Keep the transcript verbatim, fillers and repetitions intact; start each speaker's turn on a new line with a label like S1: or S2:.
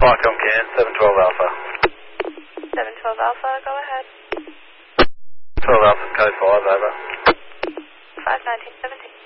S1: Markham Can, seven twelve Alpha.
S2: seven twelve Alpha, go ahead.
S1: twelve Alpha, code five, over.
S2: five nineteen seventeen.